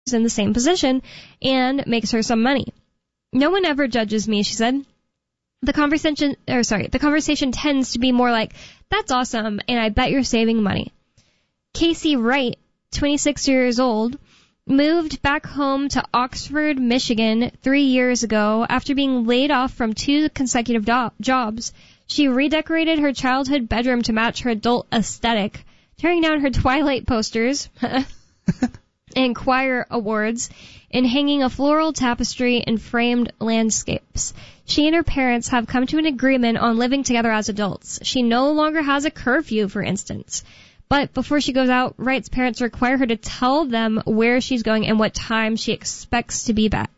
in the same position and makes her some money. No one ever judges me, she said. The conversation tends to be more like, that's awesome, and I bet you're saving money. Casey Wright, 26 years old, moved back home to Oxford, Michigan 3 years ago after being laid off from 2 consecutive jobs. She redecorated her childhood bedroom to match her adult aesthetic, tearing down her Twilight posters and choir awards and hanging a floral tapestry and framed landscapes. She and her parents have come to an agreement on living together as adults. She no longer has a curfew, for instance. But before she goes out, Wright's parents require her to tell them where she's going and what time she expects to be back.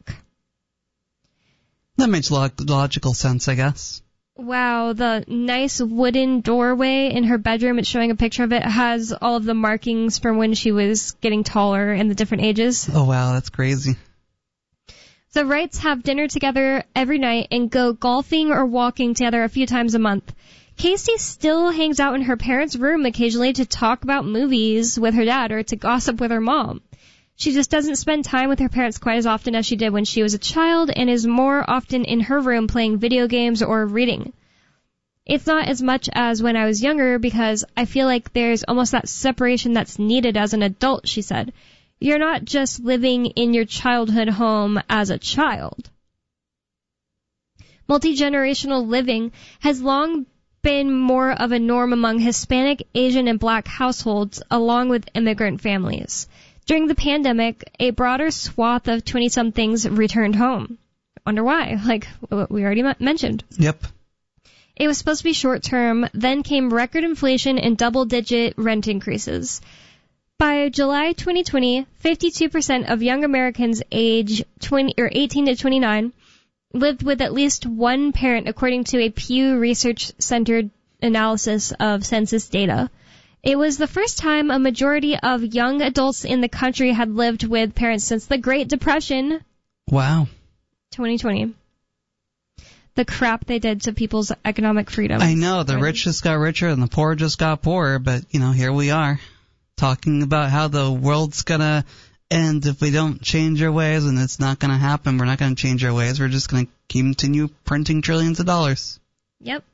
That makes logical sense, I guess. Wow, the nice wooden doorway in her bedroom, it's showing a picture of it, has all of the markings from when she was getting taller and the different ages. Oh, wow, that's crazy. The Wrights have dinner together every night and go golfing or walking together a few times a month. Casey still hangs out in her parents' room occasionally to talk about movies with her dad or to gossip with her mom. She just doesn't spend time with her parents quite as often as she did when she was a child and is more often in her room playing video games or reading. It's not as much as when I was younger because I feel like there's almost that separation that's needed as an adult, she said. You're not just living in your childhood home as a child. Multi-generational living has long been more of a norm among Hispanic, Asian, and Black households, along with immigrant families. During the pandemic, a broader swath of 20-somethings returned home. Wonder why, like we already mentioned. Yep. It was supposed to be short-term, then came record inflation and double-digit rent increases. By July 2020, 52% of young Americans age 18 to 29 lived with at least one parent, according to a Pew Research-centered analysis of census data. It was the first time a majority of young adults in the country had lived with parents since the Great Depression. Wow. 2020. The crap they did to people's economic freedom. I know, the rich just got richer and the poor just got poorer, but, here we are, talking about how the world's gonna end if we don't change our ways, and it's not gonna happen. We're not gonna change our ways. We're just gonna continue printing trillions of dollars. Yep.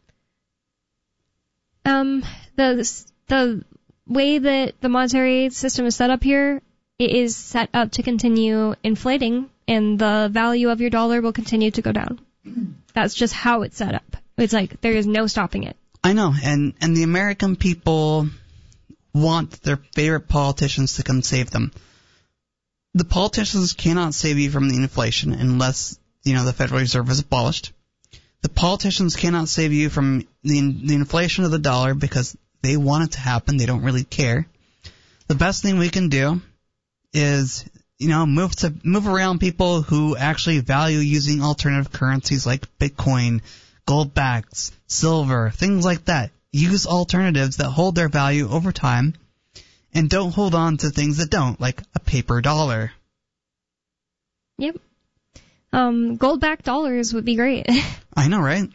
The way that the monetary system is set up here, it is set up to continue inflating, and the value of your dollar will continue to go down. That's just how it's set up. It's like there is no stopping it. I know, and the American people want their favorite politicians to come save them. The politicians cannot save you from the inflation unless, the Federal Reserve is abolished. The politicians cannot save you from the inflation of the dollar because they want it to happen. They don't really care. The best thing we can do is, move around people who actually value using alternative currencies like Bitcoin, gold backs, silver, things like that. Use alternatives that hold their value over time and don't hold on to things that don't, like a paper dollar. Yep. Gold-backed dollars would be great. I know, right?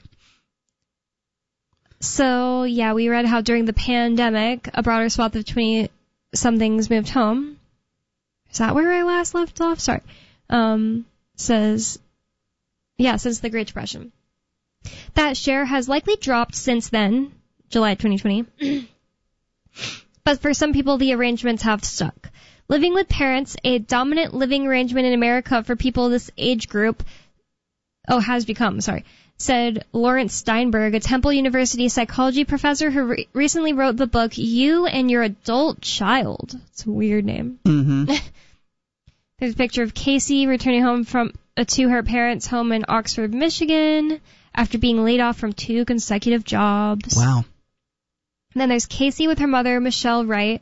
So, yeah, we read how during the pandemic, a broader swath of 20-somethings moved home. Is that where I last left off? Sorry. Since the Great Depression. That share has likely dropped since then, July 2020. But for some people, the arrangements have stuck. Living with parents, a dominant living arrangement in America for people this age group, has become, said Lawrence Steinberg, a Temple University psychology professor who recently wrote the book You and Your Adult Child. It's a weird name. Mm-hmm. There's a picture of Casey returning home to her parents' home in Oxford, Michigan, after being laid off from 2 consecutive jobs. Wow. And then there's Casey with her mother, Michelle Wright,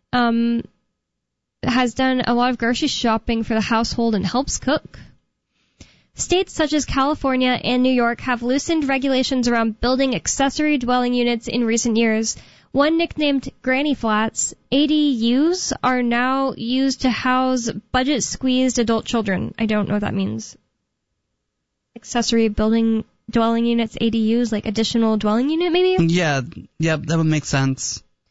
has done a lot of grocery shopping for the household and helps cook. States such as California and New York have loosened regulations around building accessory dwelling units in recent years. One nicknamed Granny Flats, ADUs, are now used to house budget-squeezed adult children. I don't know what that means. Accessory dwelling units, ADUs, like additional dwelling unit maybe? Yeah, that would make sense.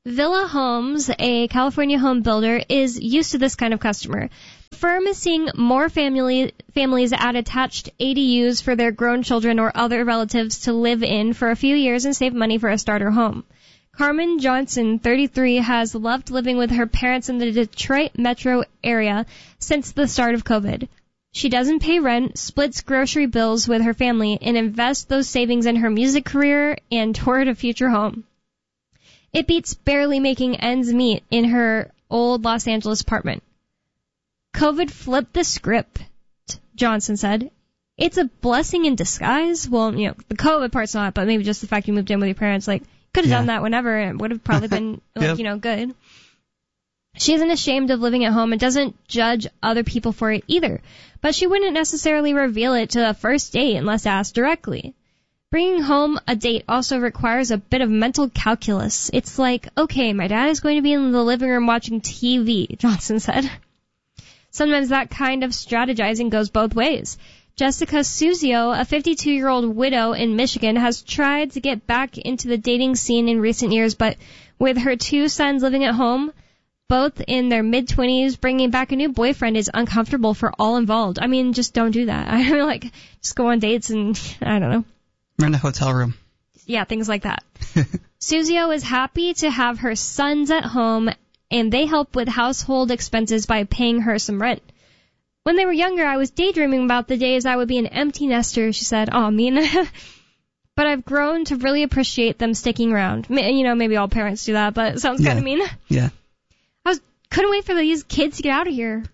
Villa Homes, a California home builder, is used to this kind of customer. The firm is seeing more families add attached ADUs for their grown children or other relatives to live in for a few years and save money for a starter home. Carmen Johnson, 33, has loved living with her parents in the Detroit metro area since the start of COVID. She doesn't pay rent, splits grocery bills with her family, and invests those savings in her music career and toward a future home. It beats barely making ends meet in her old Los Angeles apartment. COVID flipped the script, Johnson said. It's a blessing in disguise. Well, the COVID part's not, but maybe just the fact you moved in with your parents, could have done that whenever, and it would have probably been, good. She isn't ashamed of living at home and doesn't judge other people for it either, but she wouldn't necessarily reveal it to a first date unless asked directly. Bringing home a date also requires a bit of mental calculus. It's like, okay, my dad is going to be in the living room watching TV, Johnson said. Sometimes that kind of strategizing goes both ways. Jessica Suzio, a 52-year-old widow in Michigan, has tried to get back into the dating scene in recent years, but with her 2 sons living at home, both in their mid-20s, bringing back a new boyfriend is uncomfortable for all involved. I mean, just don't do that. I mean, just go on dates and, I don't know. Rent a hotel room. Yeah, things like that. Suzio is happy to have her sons at home, and they help with household expenses by paying her some rent. When they were younger, I was daydreaming about the days I would be an empty nester, she said. Aw, mean. But I've grown to really appreciate them sticking around. Maybe all parents do that, but it sounds kind of mean. Yeah. Couldn't wait for these kids to get out of here.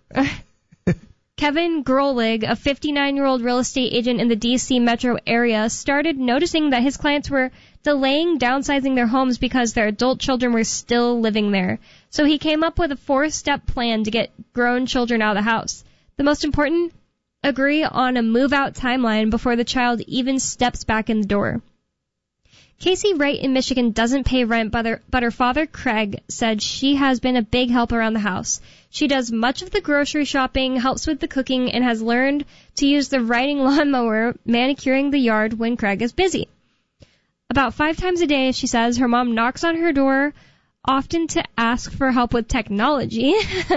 Kevin Grolig, a 59-year-old real estate agent in the D.C. metro area, started noticing that his clients were delaying downsizing their homes because their adult children were still living there. So he came up with a 4-step plan to get grown children out of the house. The most important, agree on a move-out timeline before the child even steps back in the door. Casey Wright in Michigan doesn't pay rent, but her father, Craig, said she has been a big help around the house. She does much of the grocery shopping, helps with the cooking, and has learned to use the riding lawnmower, manicuring the yard when Craig is busy. About 5 times a day, she says, her mom knocks on her door, often to ask for help with technology.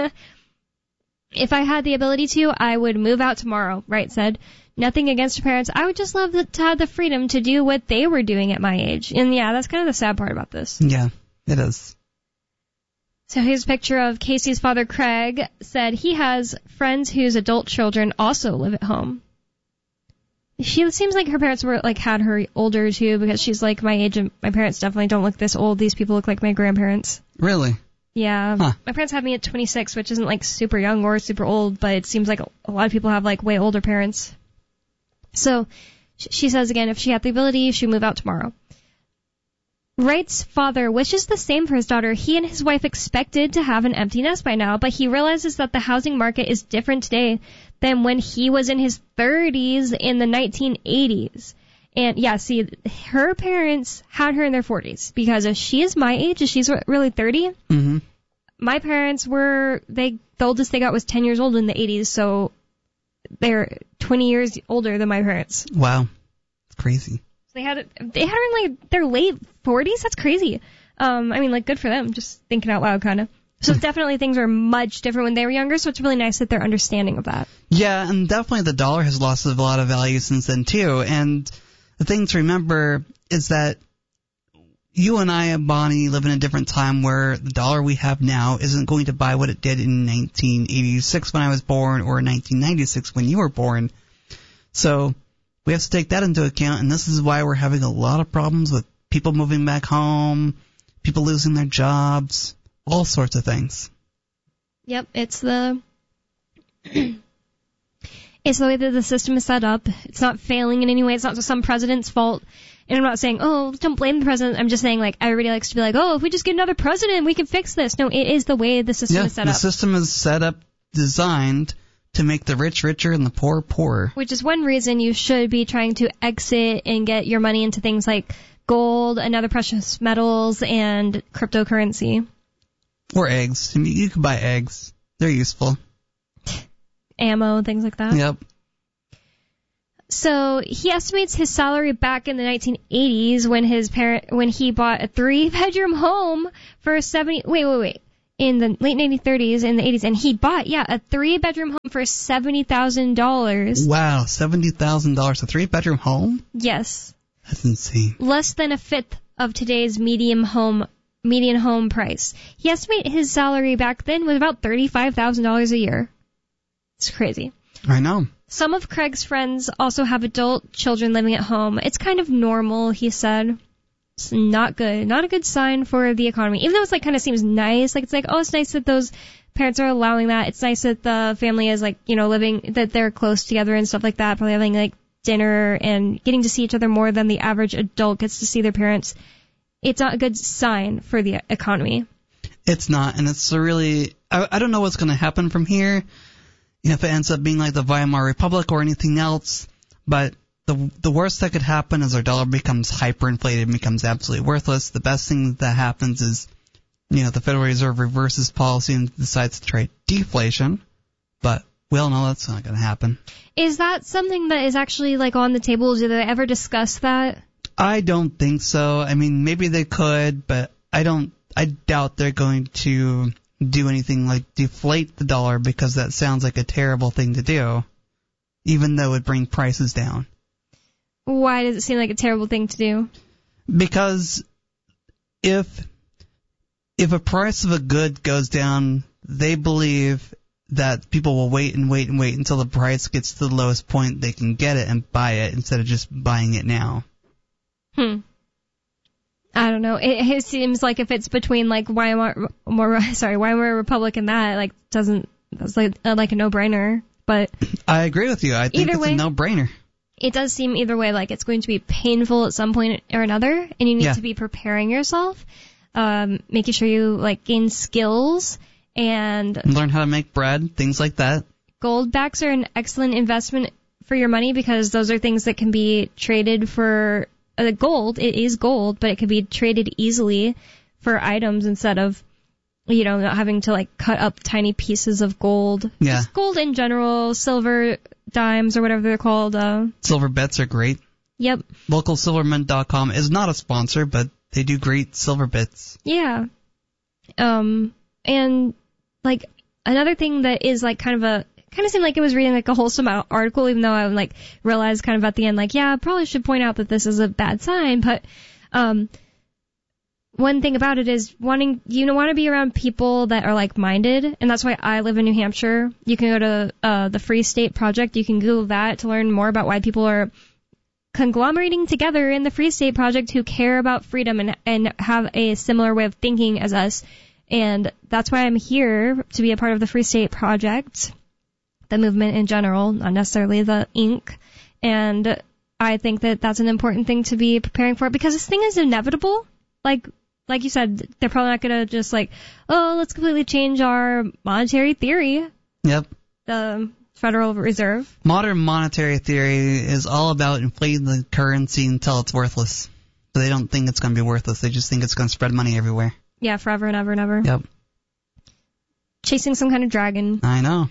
If I had the ability to, I would move out tomorrow, Wright said. Nothing against her parents. I would just love to have the freedom to do what they were doing at my age. And yeah, that's kind of the sad part about this. Yeah, it is. So here's a picture of Casey's father, Craig, said he has friends whose adult children also live at home. She seems like her parents were had her older too, because she's my age, and my parents definitely don't look this old. These people look like my grandparents. Really? Yeah. Huh. My parents had me at 26, which isn't super young or super old, but it seems like a lot of people have way older parents. So she says again, if she had the ability, she'd move out tomorrow. Wright's father wishes the same for his daughter. He and his wife expected to have an empty nest by now, but he realizes that the housing market is different today than when he was in his 30s in the 1980s. And yeah, see, her parents had her in their 40s, because if she is my age, if she's really 30, mm-hmm. My parents were, the oldest they got was 10 years old in the 80s, so they're 20 years older than my parents. Wow. It's crazy. They had her in their late 40s. That's crazy. Good for them. Just thinking out loud, kind of. So definitely things are much different when they were younger. So it's really nice that they're understanding of that. Yeah, and definitely the dollar has lost a lot of value since then too. And the thing to remember is that you and I, Bonnie, live in a different time where the dollar we have now isn't going to buy what it did in 1986 when I was born, or 1996 when you were born. So we have to take that into account, and this is why we're having a lot of problems with people moving back home, people losing their jobs, all sorts of things. Yep, it's the way that the system is set up. It's not failing in any way. It's not some president's fault. And I'm not saying, don't blame the president. I'm just saying, everybody likes to be if we just get another president, we can fix this. No, it is the way the system is set up. The system is set up, designed to make the rich richer and the poor poorer. Which is one reason you should be trying to exit and get your money into things like gold and other precious metals and cryptocurrency. Or eggs. You can buy eggs. They're useful. Ammo, things like that. Yep. So he estimates his salary back in the 1980s when he bought a 3-bedroom home for in the late 1930s and the 80s, and he bought a 3-bedroom home for $70,000. Wow, $70,000 a 3-bedroom home? Yes. That's insane. Less than a fifth of today's median home price. He estimated his salary back then was about $35,000 a year. It's crazy. I know. Some of Craig's friends also have adult children living at home. It's kind of normal, he said. It's not good. Not a good sign for the economy. Even though it's kind of seems nice. It's it's nice that those parents are allowing that. It's nice that the family is living, that they're close together and stuff like that. Probably having dinner and getting to see each other more than the average adult gets to see their parents. It's not a good sign for the economy. It's not, and it's really, I don't know what's going to happen from here. If it ends up being like the Weimar Republic or anything else, but the worst that could happen is our dollar becomes hyperinflated and becomes absolutely worthless. The best thing that happens is, the Federal Reserve reverses policy and decides to try deflation, but we all know that's not going to happen. Is that something that is actually on the table? Do they ever discuss that? I don't think so. I mean, maybe they could, but I doubt they're going to do anything like deflate the dollar, because that sounds like a terrible thing to do, even though it would bring prices down. Why does it seem like a terrible thing to do? Because if a price of a good goes down, they believe that people will wait and wait and wait until the price gets to the lowest point they can get it and buy it instead of just buying it now. I don't know. It seems like if it's between Weimar Republic and that, that's like a no-brainer. But I agree with you. I think it's a no-brainer. It does seem either way like it's going to be painful at some point or another, and you need to be preparing yourself, making sure you gain skills and learn how to make bread, things like that. Gold backs are an excellent investment for your money because those are things that can be traded for. Gold, it is gold, but it can be traded easily for items instead of, not having to cut up tiny pieces of gold. Yeah. Just gold in general, silver dimes or whatever they're called. Silver bits are great. Yep. LocalSilverMint.com is not a sponsor, but they do great silver bits. Yeah. And another thing that is kind of seemed like it was reading a wholesome article, even though I realized kind of at the end I probably should point out that this is a bad sign. But one thing about it is want to be around people that are like-minded, and that's why I live in New Hampshire. You can go to the Free State Project. You can Google that to learn more about why people are conglomerating together in the Free State Project who care about freedom and have a similar way of thinking as us. And that's why I'm here, to be a part of the Free State Project. The movement in general, not necessarily the Inc. And I think that that's an important thing to be preparing for, because this thing is inevitable. Like you said, they're probably not going to just let's completely change our monetary theory. Yep. The Federal Reserve. Modern monetary theory is all about inflating the currency until it's worthless. So they don't think it's going to be worthless. They just think it's going to spread money everywhere. Yeah, forever and ever and ever. Yep. Chasing some kind of dragon. I know.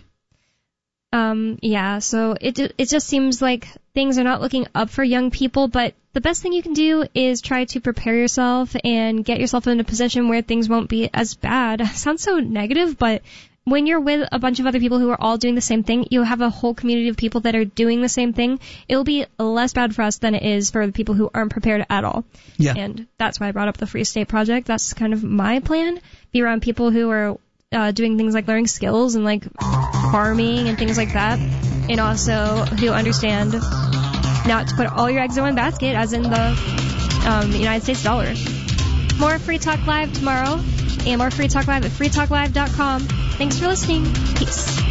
So it just seems like things are not looking up for young people, but the best thing you can do is try to prepare yourself and get yourself in a position where things won't be as bad. Sounds so negative, but when you're with a bunch of other people who are all doing the same thing, you have a whole community of people that are doing the same thing. It'll be less bad for us than it is for the people who aren't prepared at all. Yeah. And that's why I brought up the Free State Project. That's kind of my plan. Be around people who are doing things like learning skills and farming and things like that, and also who understand not to put all your eggs in one basket, as in the United States dollar. More Free Talk Live tomorrow, and more Free Talk Live at freetalklive.com. Thanks for listening. Peace.